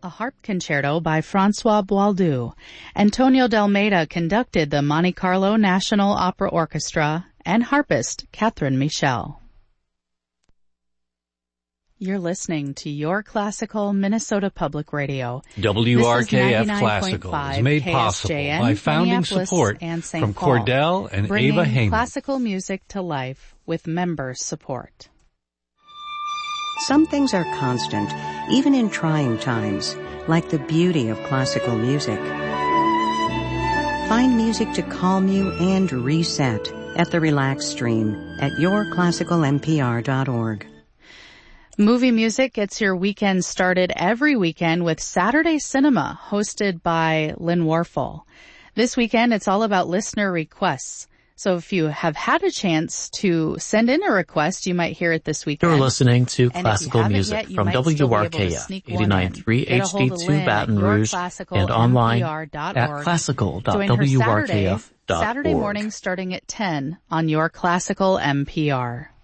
A harp concerto by Francois Boieldieu. Antonio de Almeida conducted the Monte Carlo National Opera Orchestra, and harpist Catherine Michel. You're listening to Your Classical Minnesota Public Radio. WRKF Classical is made possible by founding support from Cordell and Ava Heyman. Bringing classical music to life with member support. Some things are constant, even in trying times, like the beauty of classical music. Find music to calm you and reset at the Relax Stream at yourclassicalmpr.org. Movie music gets your weekend started every weekend with Saturday Cinema, hosted by Lynn Warfel. This weekend, it's all about listener requests. So if you have had a chance to send in a request, you might hear it this weekend. You're listening to classical music from WRKF 89.3 HD2 Baton Rouge and online at classical.wrkf.org. Saturday morning starting at 10 on Your Classical MPR.